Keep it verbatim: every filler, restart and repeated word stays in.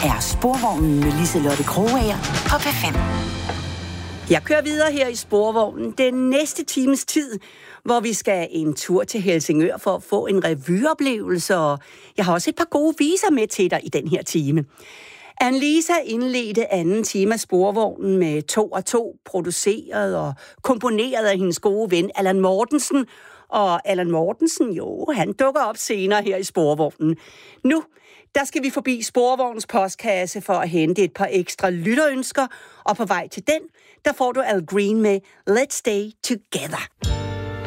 er Sporvognen med Liselotte Krogager på P fem. Jeg kører videre her i Sporvognen den næste times tid, hvor vi skal en tur til Helsingør for at få en revyeoplevelse, og jeg har også et par gode viser med til dig i den her time. Anne-Lisa indledte anden time af Sporvognen med to og to, produceret og komponeret af hendes gode ven Allan Mortensen. Og Allan Mortensen, jo, han dukker op senere her i Sporvognen. Nu, der skal vi forbi Sporvognens postkasse for at hente et par ekstra lytterønsker, og på vej til den, der får du Al Green med Let's Stay Together.